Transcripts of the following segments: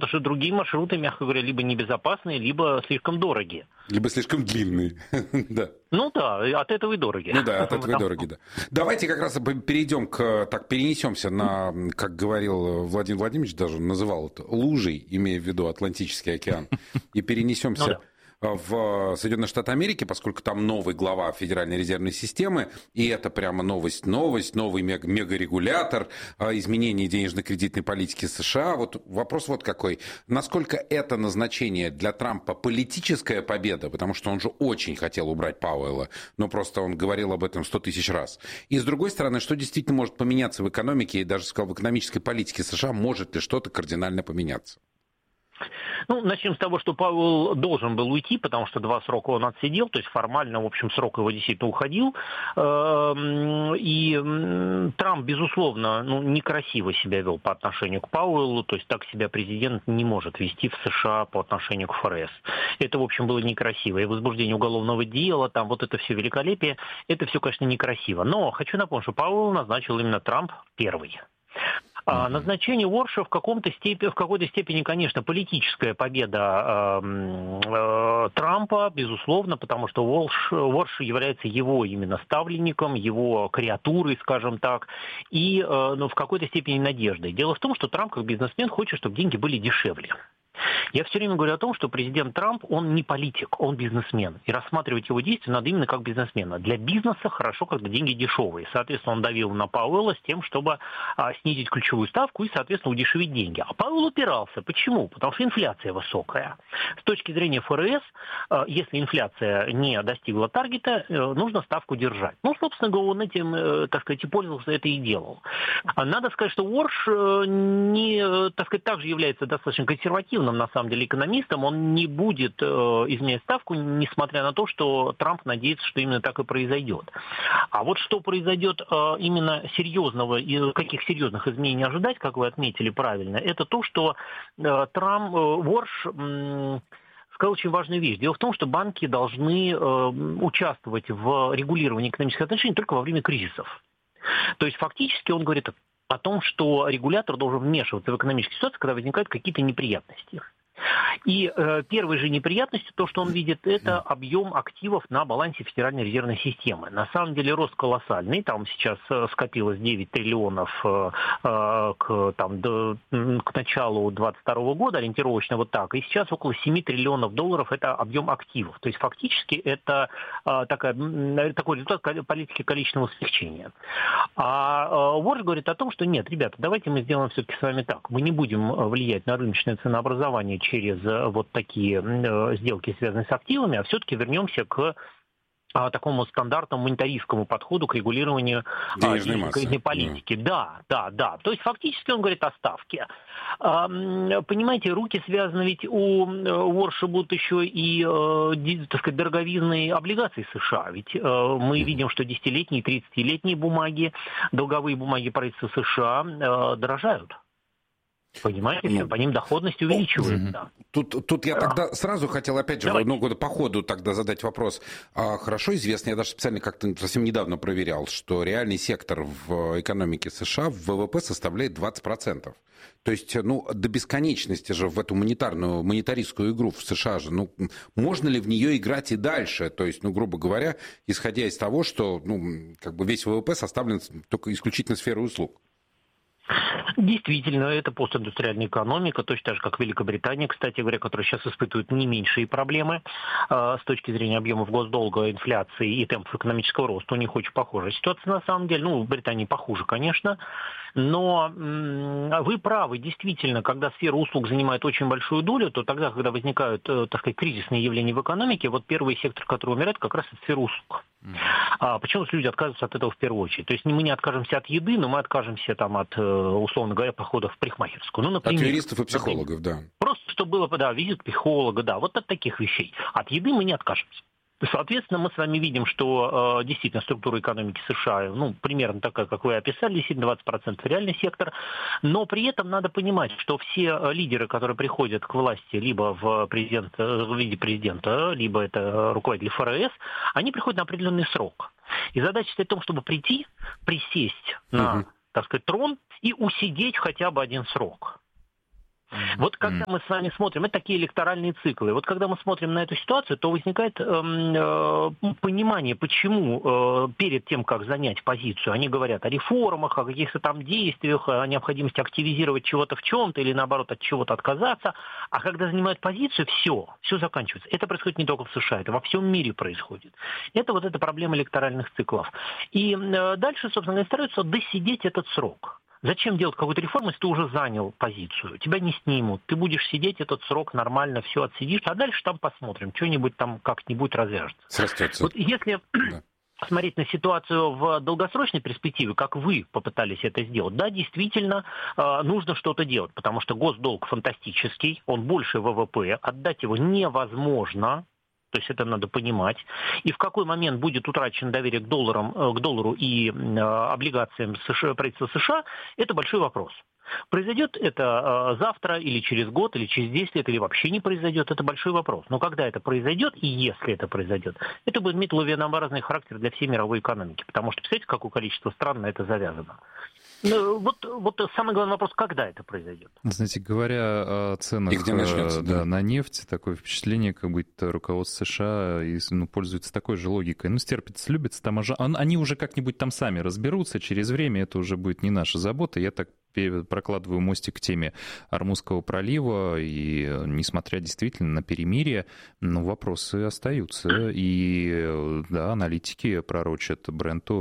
потому что другие маршруты, мягко говоря, либо небезопасные, либо слишком дорогие. Либо слишком длинные, да. Ну да, от этого и дороги. Ну да, от этого и дороги, да. Давайте как раз перенесемся на, как говорил Владимир Владимирович, даже называл это лужей, имея в виду Атлантический океан, и перенесемся в Соединенные Штаты Америки, поскольку там новый глава Федеральной резервной системы, и это прямо новость, новый мегарегулятор, изменение денежно-кредитной политики США. Вот вопрос вот какой. Насколько это назначение для Трампа политическая победа, потому что он же очень хотел убрать Пауэлла, но просто он говорил об этом 100 тысяч раз. И с другой стороны, что действительно может поменяться в экономике и даже, сказал, в экономической политике США, может ли что-то кардинально поменяться? Ну, начнем с того, что Пауэлл должен был уйти, потому что 2 срока он отсидел, то есть формально, в общем, срок его действительно уходил. И Трамп, безусловно, некрасиво себя вел по отношению к Пауэллу, то есть так себя президент не может вести в США по отношению к ФРС. Это, в общем, было некрасиво. И возбуждение уголовного дела, там вот это все великолепие, это все, конечно, некрасиво. Но хочу напомнить, что Пауэлл назначил именно Трамп первый. Назначение Уорша в какой-то степени, конечно, политическая победа Трампа, безусловно, потому что Уорш является его именно ставленником, его креатурой, скажем так, и в какой-то степени надеждой. Дело в том, что Трамп как бизнесмен хочет, чтобы деньги были дешевле. Я все время говорю о том, что президент Трамп, он не политик, он бизнесмен. И рассматривать его действия надо именно как бизнесмена. Для бизнеса хорошо, когда деньги дешевые. Соответственно, он давил на Пауэлла с тем, чтобы снизить ключевую ставку и, соответственно, удешевить деньги. А Пауэлл упирался. Почему? Потому что инфляция высокая. С точки зрения ФРС, если инфляция не достигла таргета, нужно ставку держать. Ну, собственно говоря, он этим, так сказать, и пользовался, это и делал. Надо сказать, что Уорш также является достаточно консервативным, на самом деле, экономистом, он не будет изменять ставку, несмотря на то, что Трамп надеется, что именно так и произойдет. А вот что произойдет именно серьезного, и каких серьезных изменений ожидать, как вы отметили правильно, это то, что Уорш сказал очень важную вещь. Дело в том, что банки должны участвовать в регулировании экономических отношений только во время кризисов. То есть фактически он говорит о том, что регулятор должен вмешиваться в экономические ситуации, когда возникают какие-то неприятности. И первой же неприятностью, то, что он видит, это объем активов на балансе Федеральной резервной системы. На самом деле рост колоссальный, там сейчас скопилось 9 триллионов к началу 2022 года, ориентировочно вот так, и сейчас около 7 триллионов долларов это объем активов. То есть фактически это такой результат политики количественного смягчения. А Уорш говорит о том, что нет, ребята, давайте мы сделаем все-таки с вами так. Мы не будем влиять на рыночное ценообразование через вот такие сделки, связанные с активами, а все-таки вернемся к такому стандартному монетаристскому подходу к регулированию денежной политики. Да. То есть фактически он говорит о ставке. Понимаете, руки связаны, ведь у Уорша будут еще и, так сказать, дороговизные облигации США. Ведь мы видим, что 10-летние, 30-летние бумаги, долговые бумаги правительства США дорожают. Понимаете, по ним доходность увеличивается. Тут я тогда сразу хотел, опять же, по ходу тогда задать вопрос. Хорошо известно, я даже специально как-то совсем недавно проверял, что реальный сектор в экономике США в ВВП составляет 20%. То есть, до бесконечности же в эту монетаристскую игру в США же, можно ли в нее играть и дальше? То есть, грубо говоря, исходя из того, что, весь ВВП составлен только исключительно сферой услуг. Действительно, это постиндустриальная экономика, точно так же, как Великобритания, кстати говоря, которая сейчас испытывает не меньшие проблемы с точки зрения объемов госдолга, инфляции и темпов экономического роста. У них очень похожая ситуация на самом деле. В Британии похуже, конечно. Но вы правы, действительно, когда сфера услуг занимает очень большую долю, то тогда, когда возникают, так сказать, кризисные явления в экономике, вот первый сектор, который умирает, как раз это сфера услуг. Почему люди отказываются от этого в первую очередь? То есть мы не откажемся от еды, но мы откажемся от, условно говоря, похода в парикмахерскую. Например, от юристов и психологов, да. Просто чтобы было, визит психолога, вот от таких вещей. От еды мы не откажемся. Соответственно, мы с вами видим, что действительно структура экономики США, примерно такая, как вы описали, действительно 20% реальный сектор, но при этом надо понимать, что все лидеры, которые приходят к власти либо в виде президента, либо это руководители ФРС, они приходят на определенный срок. И задача стоит в том, чтобы присесть на, так сказать, трон и усидеть хотя бы один срок. Вот когда мы с вами смотрим, это такие электоральные циклы, вот когда мы смотрим на эту ситуацию, то возникает понимание, почему перед тем, как занять позицию, они говорят о реформах, о каких-то там действиях, о необходимости активизировать чего-то в чем-то или наоборот от чего-то отказаться, а когда занимают позицию, все заканчивается. Это происходит не только в США, это во всем мире происходит. Это вот эта проблема электоральных циклов. И дальше, собственно говоря, стараются досидеть этот срок. Зачем делать какую-то реформу, если ты уже занял позицию? Тебя не снимут, ты будешь сидеть этот срок нормально, все отсидишь, а дальше там посмотрим, что-нибудь там как-нибудь развяжется. Срастется. Вот если смотреть на ситуацию в долгосрочной перспективе, как вы попытались это сделать, да, действительно нужно что-то делать, потому что госдолг фантастический, он больше ВВП, отдать его невозможно. То есть это надо понимать. И в какой момент будет утрачено доверие к доллару и облигациям правительства США, это большой вопрос. Произойдет это завтра или через год, или через 10 лет, или вообще не произойдет, это большой вопрос. Но когда это произойдет, и если это произойдет, это будет иметь лавинообразный характер для всей мировой экономики. Потому что, представляете, какое количество стран на это завязано. Вот самый главный вопрос, когда это произойдет? Знаете, говоря о ценах на нефть, такое впечатление, как будто руководство США пользуется такой же логикой. Стерпится, слюбится, там они уже как-нибудь там сами разберутся, через время это уже будет не наша забота. Я так прокладываю мостик к теме Ормузского пролива, и несмотря действительно на перемирие, вопросы остаются. И да, аналитики пророчат Бренту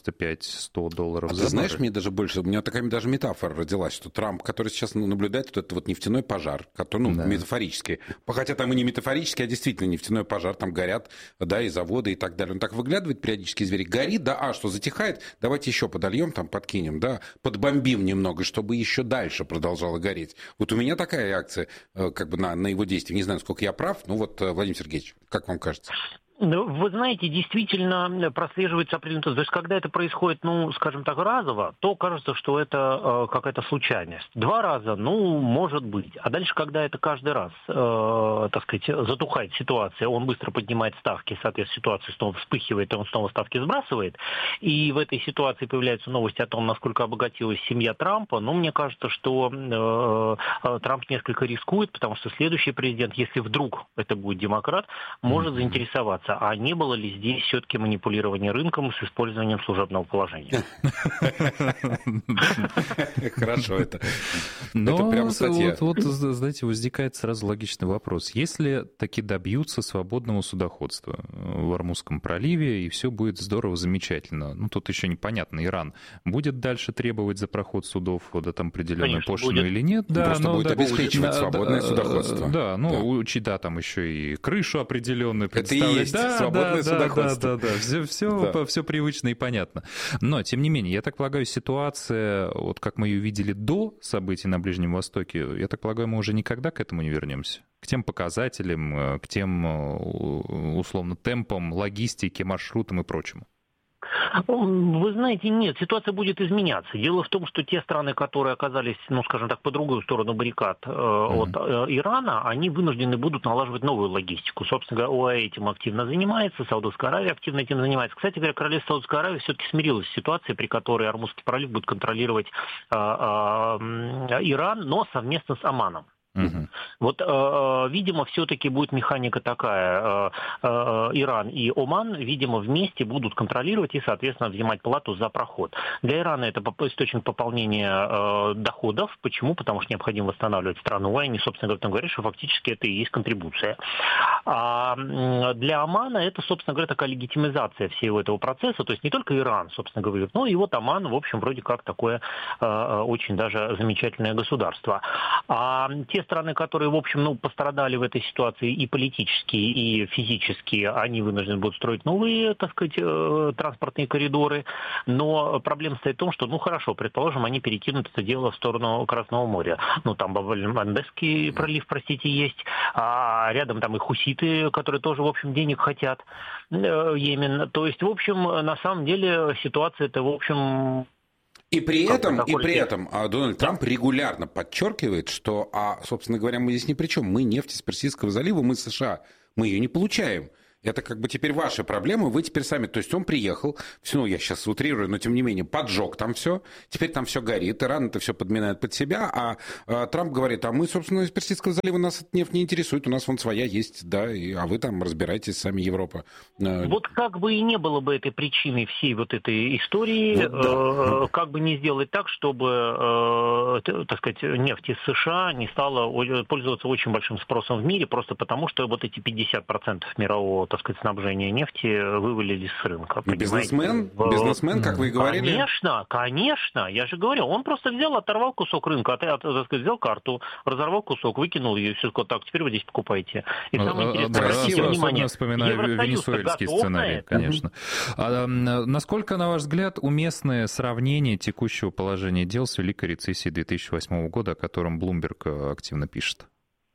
$95-100 за баррель. Ты знаешь, мне даже больше, у меня такая даже метафора родилась, что Трамп, который сейчас наблюдает вот этот вот нефтяной пожар, который, метафорически, хотя там и не метафорически, а действительно нефтяной пожар, там горят, да, и заводы и так далее. Он так выглядывает периодически, зверь горит, да, что затихает, давайте еще подольем, там подкинем, да, подбомбим немного, чтобы еще дальше продолжало гореть. Вот у меня такая реакция как бы на его действия. Не знаю, сколько я прав, Владимир Сергеевич, как вам кажется? Вы знаете, действительно прослеживается определенный... То есть, когда это происходит, скажем так, разово, то кажется, что это какая-то случайность. 2 раза, может быть. А дальше, когда это каждый раз, так сказать, затухает ситуация, он быстро поднимает ставки, соответственно, ситуация снова вспыхивает, и он снова ставки сбрасывает. И в этой ситуации появляются новости о том, насколько обогатилась семья Трампа. Мне кажется, что Трамп несколько рискует, потому что следующий президент, если вдруг это будет демократ, может заинтересоваться. А не было ли здесь все-таки манипулирование рынком с использованием служебного положения? Хорошо это. Это прямо статья. Вот, знаете, возникает сразу логичный вопрос. Если таки добьются свободного судоходства в Ормузском проливе, и все будет здорово, замечательно. Тут еще непонятно, Иран будет дальше требовать за проход судов там определенную пошлину или нет? Да, просто будет обеспечивать свободное судоходство. Да, там еще и крышу определенную представлять. Свободное судоходство. Все привычно и понятно. Но, тем не менее, я так полагаю, ситуация, вот как мы ее видели до событий на Ближнем Востоке, я так полагаю, мы уже никогда к этому не вернемся. К тем показателям, к тем, условно, темпам, логистике, маршрутам и прочему. Вы знаете, нет, ситуация будет изменяться. Дело в том, что те страны, которые оказались, скажем так, по другую сторону баррикад от Ирана, они вынуждены будут налаживать новую логистику. Собственно говоря, ОАЭ этим активно занимается, Саудовская Аравия активно этим занимается. Кстати говоря, королевство Саудовской Аравии все-таки смирилось с ситуацией, при которой Ормузский пролив будет контролировать Иран, но совместно с Оманом. Вот, видимо, все-таки будет механика такая. Иран и Оман, видимо, вместе будут контролировать и, соответственно, взимать плату за проход. Для Ирана это источник пополнения доходов. Почему? Потому что необходимо восстанавливать страну. И они, собственно говоря, что фактически это и есть контрибуция. А для Омана это, собственно говоря, такая легитимизация всего этого процесса. То есть не только Иран, собственно говоря, но и вот Оман, в общем, вроде как такое очень даже замечательное государство. А те страны, которые, в общем, пострадали в этой ситуации и политически, и физически, они вынуждены будут строить новые, так сказать, транспортные коридоры. Но проблема стоит в том, что, хорошо, предположим, они перекинут это дело в сторону Красного моря. Там Баб-эль-Мандебский пролив, есть, а рядом там и хуситы, которые тоже, в общем, денег хотят, Йемен. То есть, в общем, на самом деле ситуация это, в общем... И при этом Дональд Трамп регулярно подчеркивает, что, собственно говоря, мы здесь ни при чем. Мы нефть из Персидского залива, мы США, мы ее не получаем. Это как бы теперь ваши проблемы, вы теперь сами, то есть он приехал, все, ну я сейчас утрирую, но тем не менее поджег там все, теперь там все горит, Иран это все подминает под себя, а Трамп говорит, а мы, собственно, из Персидского залива нас эта нефть не интересует, у нас вон своя есть, да, а вы там разбирайтесь сами, Европа. Вот как бы и не было бы этой причиной всей вот этой истории, вот, да. Как бы не сделать так, чтобы, так сказать, нефть из США не стала пользоваться очень большим спросом в мире, просто потому что вот эти 50% мирового, так сказать, снабжения нефти вывалились с рынка. Бизнесмен, как вы и говорили? Конечно, я же говорю, он просто взял, оторвал кусок рынка, так сказать, взял карту, разорвал кусок, выкинул ее, все сказал, так, теперь вы здесь покупаете. И самое интересное, обратите внимание, вспоминаю венесуэльский сценарий, конечно. Насколько, на ваш взгляд, уместное сравнение текущего положения дел с Великой рецессией 2008 года, о котором Bloomberg активно пишет?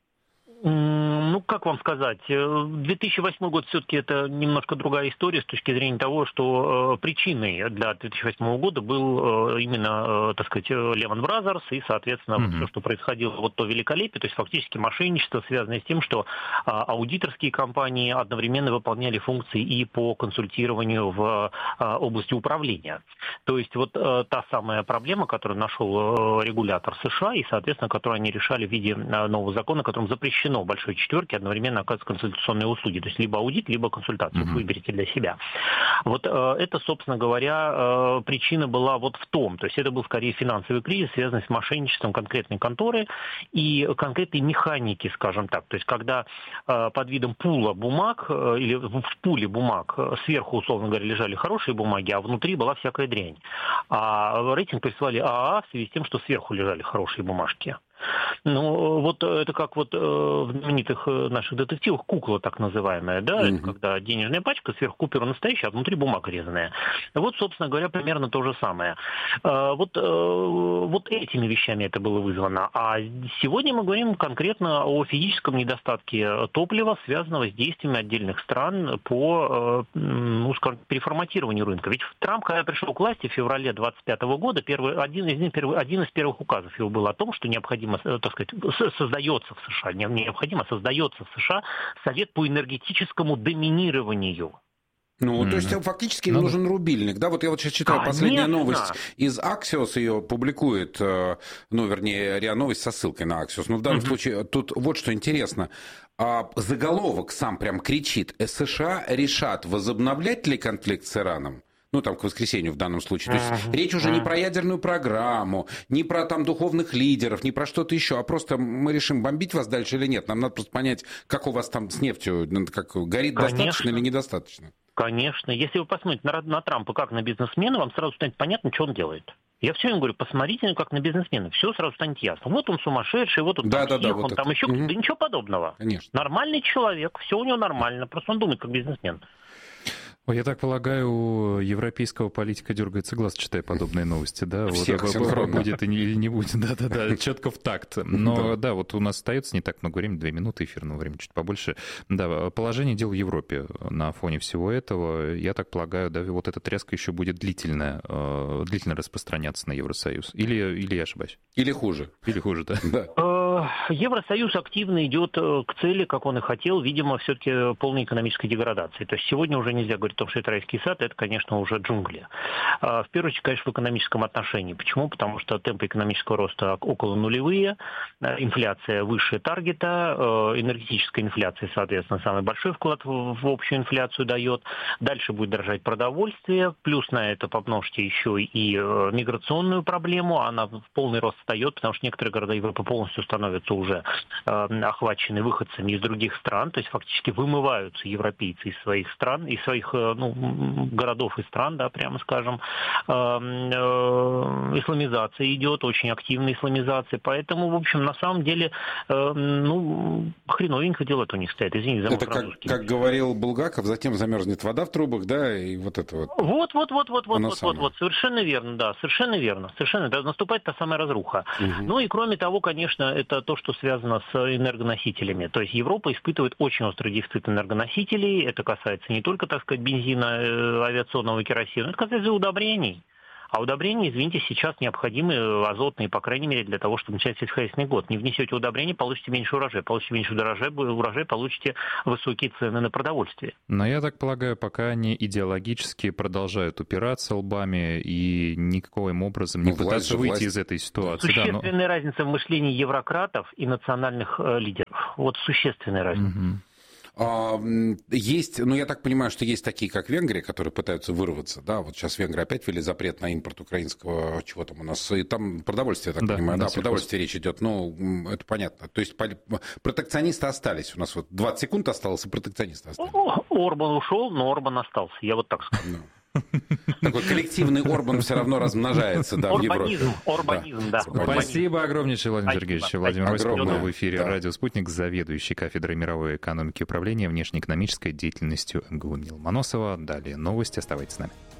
Ну, как вам сказать, 2008 год все-таки это немножко другая история с точки зрения того, что причиной для 2008 года был именно, так сказать, Lehman Brothers и, соответственно, все, что происходило, вот то великолепие, то есть фактически мошенничество, связанное с тем, что аудиторские компании одновременно выполняли функции и по консультированию в области управления. То есть вот та самая проблема, которую нашел регулятор США и, соответственно, которую они решали в виде нового закона, которым запрещено в большой четверке одновременно оказывать консультационные услуги. То есть либо аудит, либо консультацию. Выберите для себя. Вот это, собственно говоря, причина была вот в том. То есть это был скорее финансовый кризис, связанный с мошенничеством конкретной конторы и конкретной механики, скажем так. То есть когда под видом пула бумаг или в пуле бумаг сверху, условно говоря, лежали хорошие бумаги, а внутри была всякая дрянь. А рейтинг присвоили ААА в связи с тем, что сверху лежали хорошие бумажки. Ну, вот это как вот в знаменитых наших детективах кукла так называемая, да, это когда денежная пачка, сверху купюра настоящая, а внутри бумага резаная. Вот, собственно говоря, примерно то же самое. Вот этими вещами это было вызвано. А сегодня мы говорим конкретно о физическом недостатке топлива, связанного с действиями отдельных стран по, ну, скажем, переформатированию рынка. Ведь Трамп, когда пришел к власти в феврале 2025 года, один из первых указов его был о том, что необходимо, так сказать, создается в США, создается в США Совет по энергетическому доминированию. Ну, то есть фактически нужен рубильник, да? Вот я вот сейчас читаю последняя новость из Axios, ее публикует, ну, вернее, РИА Новость со ссылкой на Axios. Но в данном случае тут вот что интересно. Заголовок сам прям кричит: США решат, возобновлять ли конфликт с Ираном. Ну, там, к воскресенью в данном случае. То есть речь уже не про ядерную программу, не про там духовных лидеров, не про что-то еще, а просто мы решим, бомбить вас дальше или нет. Нам надо просто понять, как у вас там с нефтью, как горит, достаточно или недостаточно. Конечно. Если вы посмотрите на Трампа как на бизнесмена, вам сразу станет понятно, что он делает. Я все им говорю, посмотрите, как на бизнесмена, все сразу станет ясно. Вот он сумасшедший, вот он псих, он там еще кто-то. Да ничего подобного. Конечно. Нормальный человек, все у него нормально, просто он думает как бизнесмен. Я так полагаю, у европейского политика дергается глаз, читая подобные новости, да? Всех вот будет или не будет, да-да-да, четко в такт. Но да, вот у нас остается не так много времени, 2 минуты эфирного времени, чуть побольше. Да, положение дел в Европе на фоне всего этого, я так полагаю, да, вот эта тряска еще будет длительно распространяться на Евросоюз. Или я ошибаюсь? Или хуже. Или хуже, да. Евросоюз активно идет к цели, как он и хотел, видимо, все-таки полной экономической деградации. То есть сегодня уже нельзя говорить о том, что это райский сад, это, конечно, уже джунгли. В первую очередь, конечно, в экономическом отношении. Почему? Потому что темпы экономического роста около нулевые, инфляция выше таргета, энергетическая инфляция, соответственно, самый большой вклад в общую инфляцию дает. Дальше будет дорожать продовольствие, плюс на это помножьте еще и миграционную проблему, она в полный рост встает, потому что некоторые города Европы полностью становятся уже охвачены выходцами из других стран, то есть фактически вымываются европейцы из своих стран, из своих городов и стран, да, прямо скажем. Исламизация идет, очень активная исламизация, поэтому, в общем, на самом деле, хреновенько дела-то у них стоят, извините за мой французский. Это как говорил Булгаков, затем замерзнет вода в трубах, да, и вот это вот. Вот, совершенно верно, да, совершенно верно, да, наступает та самая разруха. Ну и кроме того, конечно, это то, что связано с энергоносителями, то есть Европа испытывает очень острый дефицит энергоносителей, это касается не только, так сказать, бензина, авиационного керосина, это касается удобрений. А удобрения, извините, сейчас необходимы азотные, по крайней мере, для того, чтобы начать сельскохозяйственный год. Не внесете удобрения, получите меньше урожая. Получите меньше урожая, получите высокие цены на продовольствие. Но я так полагаю, пока они идеологически продолжают упираться лбами и никаким образом не пытаться выйти из этой ситуации. Существенная разница в мышлении еврократов и национальных лидеров. Вот существенная разница. Есть, я так понимаю, что есть такие, как Венгрия, которые пытаются вырваться, да, вот сейчас венгры опять ввели запрет на импорт украинского, чего там у нас, и там продовольствие, я так понимаю, продовольствие речь идет, это понятно, то есть протекционисты остались, у нас вот 20 секунд осталось, и протекционисты остались. Орбан ушел, но Орбан остался, я вот так скажу. Такой коллективный Орбан все равно размножается, да, в Европе. Урбанизм, да. Спасибо огромнейшее, Владимир Сергеевич. Владимир Осипов был в эфире «Радио Спутник», заведующий кафедрой мировой экономики и управления внешнеэкономической деятельностью МГУ имени Ломоносова. Далее новости. Оставайтесь с нами.